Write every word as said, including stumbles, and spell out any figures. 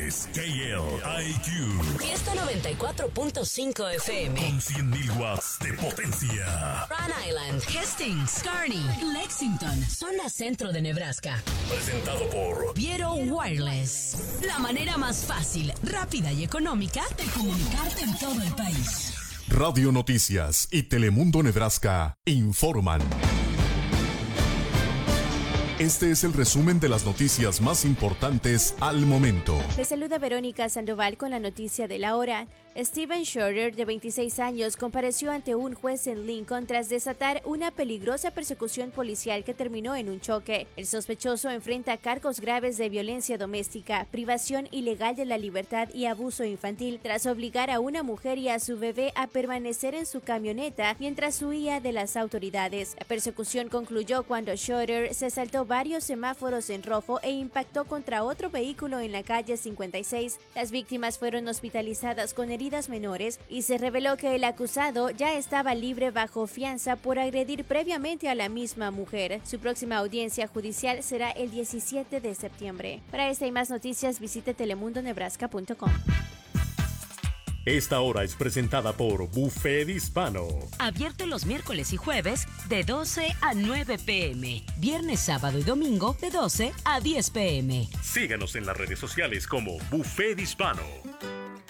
es K L I Q. Fiesta noventa y cuatro punto cinco F M. Con cien mil watts de potencia. Rhode Island, Hastings, Kearney, Lexington, zona centro de Nebraska. Presentado por Viero Wireless. La manera más fácil, rápida y económica de comunicarte en todo el país. Radio Noticias y Telemundo Nebraska informan. Este es el resumen de las noticias más importantes al momento. Les saluda Verónica Sandoval con la noticia de la hora. Steven Schroeder, de veintiséis años, compareció ante un juez en Lincoln tras desatar una peligrosa persecución policial que terminó en un choque. El sospechoso enfrenta cargos graves de violencia doméstica, privación ilegal de la libertad y abuso infantil tras obligar a una mujer y a su bebé a permanecer en su camioneta mientras huía de las autoridades. La persecución concluyó cuando Schroeder se saltó varios semáforos en rojo e impactó contra otro vehículo en la calle cincuenta y seis. Las víctimas fueron hospitalizadas con heridas menores y se reveló que el acusado ya estaba libre bajo fianza por agredir previamente a la misma mujer. Su próxima audiencia judicial será el diecisiete de septiembre. Para esta y más noticias visite telemundo nebraska punto com. Esta hora es presentada por Buffet Hispano. Abierto los miércoles y jueves de doce a nueve pm. Viernes, sábado y domingo de doce a diez pm. Síganos en las redes sociales como Buffet Hispano.